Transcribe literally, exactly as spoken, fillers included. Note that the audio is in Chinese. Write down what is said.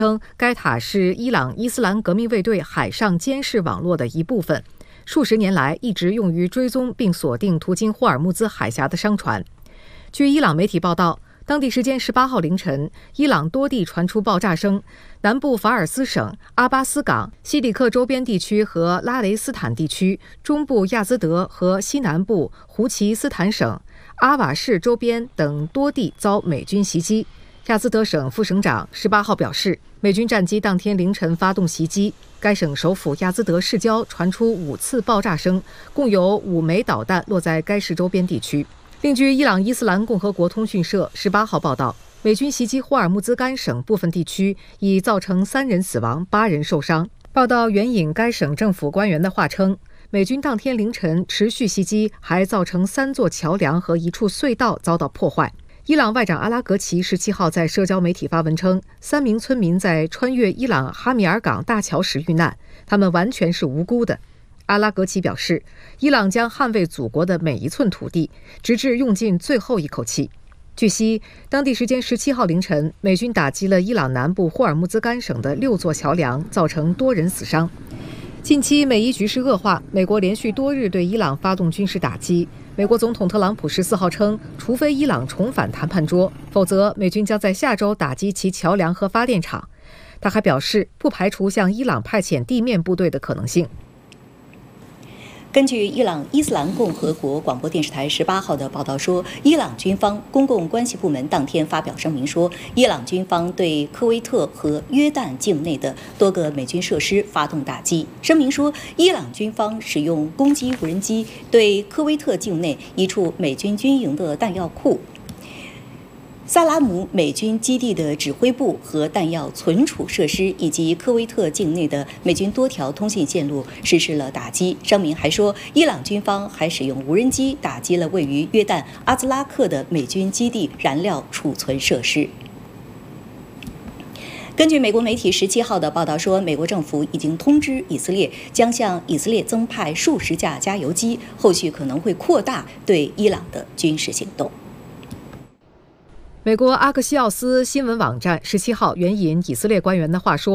称该塔是伊朗伊斯兰革命卫队海上监视网络的一部分，数十年来一直用于追踪并锁定途经霍尔木兹海峡的商船。据伊朗媒体报道，当地时间十八号凌晨，伊朗多地传出爆炸声，南部法尔斯省、阿巴斯港、西里克周边地区和拉雷斯坦地区、中部亚兹德和西南部胡齐斯坦省、阿瓦市周边等多地遭美军袭击。亚兹德省副省长十八号表示，美军战机当天凌晨发动袭击，该省首府亚兹德市郊传出五次爆炸声，共有五枚导弹落在该市周边地区。另据伊朗伊斯兰共和国通讯社十八号报道，美军袭击霍尔木兹干省部分地区，已造成三人死亡、八人受伤。报道援引该省政府官员的话称，美军当天凌晨持续袭击，还造成三座桥梁和一处隧道遭到破坏。伊朗外长阿拉格齐十七号在社交媒体发文称，三名村民在穿越伊朗哈米尔港大桥时遇难，他们完全是无辜的。阿拉格齐表示，伊朗将捍卫祖国的每一寸土地，直至用尽最后一口气。据悉，当地时间十七号凌晨，美军打击了伊朗南部霍尔木兹干省的六座桥梁，造成多人死伤。近期美伊局势恶化，美国连续多日对伊朗发动军事打击。美国总统特朗普十四号称，除非伊朗重返谈判桌，否则美军将在下周打击其桥梁和发电厂。他还表示，不排除向伊朗派遣地面部队的可能性。 根据伊朗伊斯兰共和国广播电视台十八号的报道说，伊朗军方公共关系部门当天发表声明说，伊朗军方对科威特和约旦境内的多个美军设施发动打击。声明说，伊朗军方使用攻击无人机对科威特境内一处美军军营的弹药库、萨拉姆美军基地的指挥部和弹药存储设施，以及科威特境内的美军多条通信线路实施了打击。声明还说，伊朗军方还使用无人机打击了位于约旦阿兹拉克的美军基地燃料储存设施。根据美国媒体十七号的报道说，美国政府已经通知以色列将向以色列增派数十架加油机，后续可能会扩大对伊朗的军事行动。 美国阿克西奥斯新闻网站十七号援引以色列官员的话说，